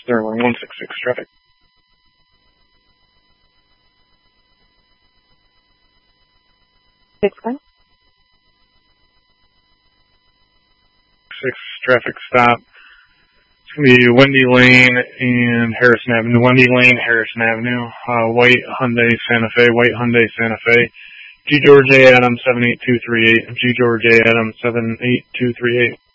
Airline 166 traffic. Explain. 6 traffic stop. It's going to be Wendy Lane and Harrison Avenue. Wendy Lane, Harrison Avenue. White Hyundai Santa Fe. White Hyundai Santa Fe. G George A. Adams 78238. G George A. Adams 78238.